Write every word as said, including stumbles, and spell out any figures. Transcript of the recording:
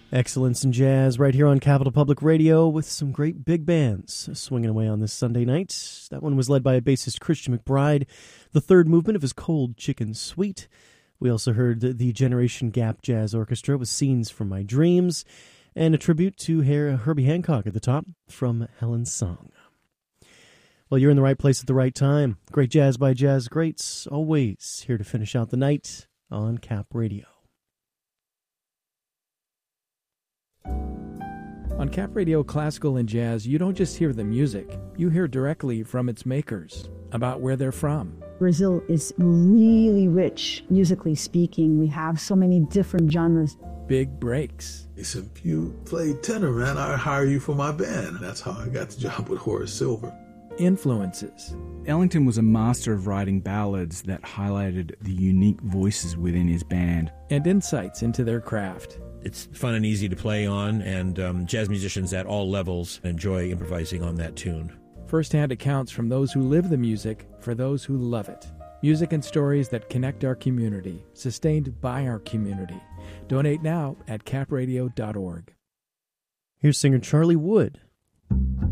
Excellence in Jazz right here on Capital Public Radio with some great big bands swinging away on this Sunday night. That one was led by bassist Christian McBride, the third movement of his Cold Chicken Suite. We also heard the Generation Gap Jazz Orchestra with Scenes from My Dreams, and a tribute to Herbie Hancock at the top from Helen's Song. Well, you're in the right place at the right time. Great jazz by jazz greats, always here to finish out the night on Cap Radio. On Cap Radio Classical and Jazz, you don't just hear the music, you hear directly from its makers, about where they're from. Brazil is really rich, musically speaking. We have so many different genres. Big breaks. He said, if you play tenor, man, I'll hire you for my band. And that's how I got the job with Horace Silver. Influences. Ellington was a master of writing ballads that highlighted the unique voices within his band. And insights into their craft. It's fun and easy to play on, and um, jazz musicians at all levels enjoy improvising on that tune. First-hand accounts from those who live the music for those who love it. Music and stories that connect our community, sustained by our community. Donate now at cap radio dot org. Here's singer Charlie Wood.